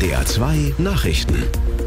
NDR 2 Nachrichten.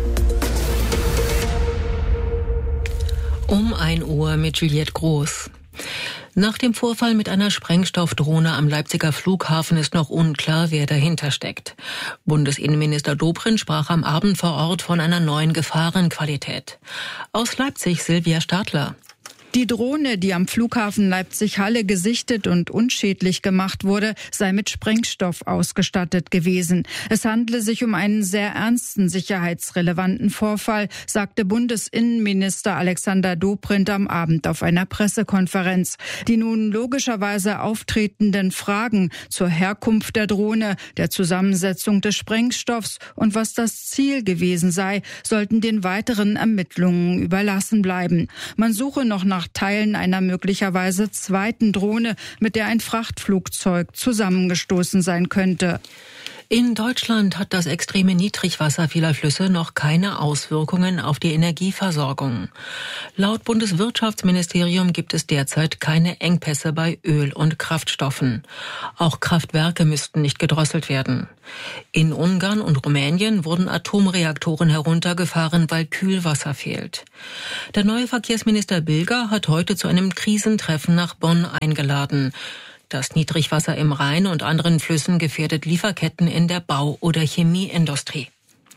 Um 1 Uhr mit Juliette Groß. Nach dem Vorfall mit einer Sprengstoffdrohne am Leipziger Flughafen ist noch unklar, wer dahinter steckt. Bundesinnenminister Dobrindt sprach am Abend vor Ort von einer neuen Gefahrenqualität. Aus Leipzig Silvia Stadler. Die Drohne, die am Flughafen Leipzig-Halle gesichtet und unschädlich gemacht wurde, sei mit Sprengstoff ausgestattet gewesen. Es handle sich um einen sehr ernsten sicherheitsrelevanten Vorfall, sagte Bundesinnenminister Alexander Dobrindt am Abend auf einer Pressekonferenz. Die nun logischerweise auftretenden Fragen zur Herkunft der Drohne, der Zusammensetzung des Sprengstoffs und was das Ziel gewesen sei, sollten den weiteren Ermittlungen überlassen bleiben. Man suche noch nach Teilen einer möglicherweise zweiten Drohne, mit der ein Frachtflugzeug zusammengestoßen sein könnte. In Deutschland hat das extreme Niedrigwasser vieler Flüsse noch keine Auswirkungen auf die Energieversorgung. Laut Bundeswirtschaftsministerium gibt es derzeit keine Engpässe bei Öl- und Kraftstoffen. Auch Kraftwerke müssten nicht gedrosselt werden. In Ungarn und Rumänien wurden Atomreaktoren heruntergefahren, weil Kühlwasser fehlt. Der neue Verkehrsminister Bilger hat heute zu einem Krisentreffen nach Bonn eingeladen. Das Niedrigwasser im Rhein und anderen Flüssen gefährdet Lieferketten in der Bau- oder Chemieindustrie.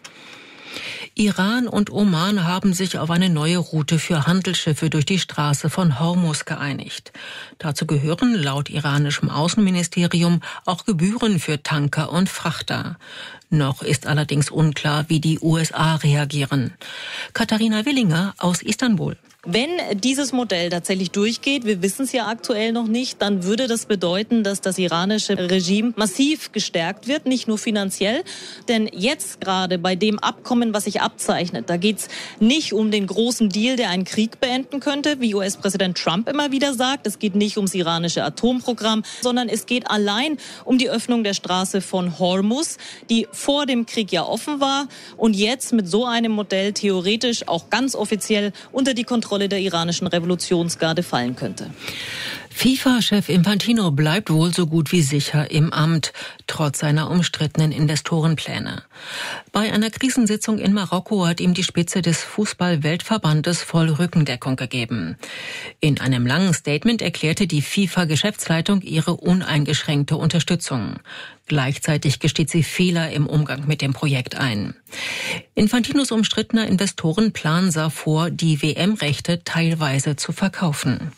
Iran und Oman haben sich auf eine neue Route für Handelsschiffe durch die Straße von Hormuz geeinigt. Dazu gehören laut iranischem Außenministerium auch Gebühren für Tanker und Frachter. Noch ist allerdings unklar, wie die USA reagieren. Katharina Willinger aus Istanbul. Wenn dieses Modell tatsächlich durchgeht, wir wissen es ja aktuell noch nicht, dann würde das bedeuten, dass das iranische Regime massiv gestärkt wird, nicht nur finanziell. Denn jetzt gerade bei dem Abkommen, was sich abzeichnet, da geht es nicht um den großen Deal, der einen Krieg beenden könnte, wie US-Präsident Trump immer wieder sagt. Es geht nicht ums iranische Atomprogramm, sondern es geht allein um die Öffnung der Straße von Hormuz, die vor dem Krieg ja offen war und jetzt mit so einem Modell theoretisch auch ganz offiziell unter die Kontrolle der iranischen Revolutionsgarde fallen könnte. FIFA-Chef Infantino bleibt wohl so gut wie sicher im Amt, trotz seiner umstrittenen Investorenpläne. Bei einer Krisensitzung in Marokko hat ihm die Spitze des Fußball-Weltverbandes voll Rückendeckung gegeben. In einem langen Statement erklärte die FIFA-Geschäftsleitung ihre uneingeschränkte Unterstützung. Gleichzeitig gesteht sie Fehler im Umgang mit dem Projekt ein. Infantinos umstrittener Investorenplan sah vor, die WM-Rechte teilweise zu verkaufen.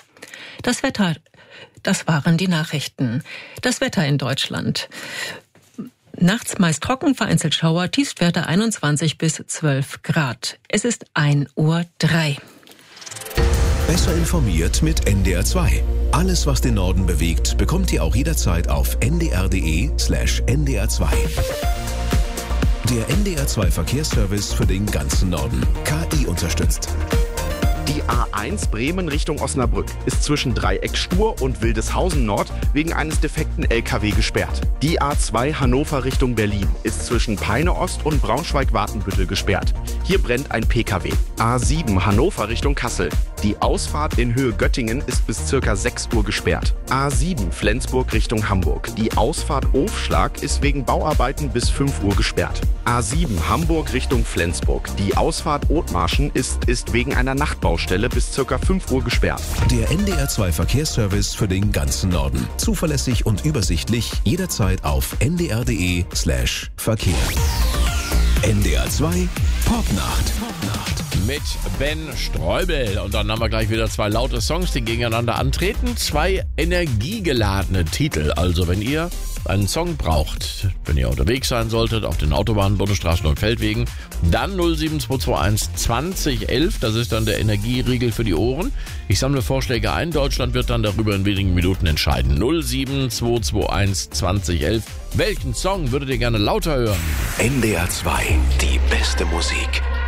Das waren die Nachrichten. Das Wetter in Deutschland. Nachts meist trocken, vereinzelt Schauer, Tiefstwerte 21 bis 12 Grad. Es ist 1:03 Uhr. Besser informiert mit NDR 2. Alles, was den Norden bewegt, bekommt ihr auch jederzeit auf ndr.de/ndr2. Der NDR 2 Verkehrsservice für den ganzen Norden. KI unterstützt. Die A1 Bremen Richtung Osnabrück ist zwischen Dreieck Stur und Wildeshausen Nord wegen eines defekten LKW gesperrt. Die A2 Hannover Richtung Berlin ist zwischen Peine Ost und Braunschweig-Wartenbüttel gesperrt. Hier brennt ein PKW. A7 Hannover Richtung Kassel. Die Ausfahrt in Höhe Göttingen ist bis ca. 6 Uhr gesperrt. A7 Flensburg Richtung Hamburg. Die Ausfahrt Ofschlag ist wegen Bauarbeiten bis 5 Uhr gesperrt. A7 Hamburg Richtung Flensburg. Die Ausfahrt Othmarschen ist wegen einer Nachtbaustelle bis ca. 5 Uhr gesperrt. Der NDR 2 Verkehrsservice für den ganzen Norden. Zuverlässig und übersichtlich, jederzeit auf ndr.de/Verkehr. NDR 2 Popnacht. Mit Ben Streubel. Und dann haben wir gleich wieder 2 laute Songs, die gegeneinander antreten. 2 energiegeladene Titel. Also wenn ihr einen Song braucht, wenn ihr unterwegs sein solltet, auf den Autobahnen, Bundesstraßen und Feldwegen, dann 07221 2011. Das ist dann der Energieriegel für die Ohren. Ich sammle Vorschläge ein. Deutschland wird dann darüber in wenigen Minuten entscheiden. 07221 2011. Welchen Song würdet ihr gerne lauter hören? NDR 2, die beste Musik.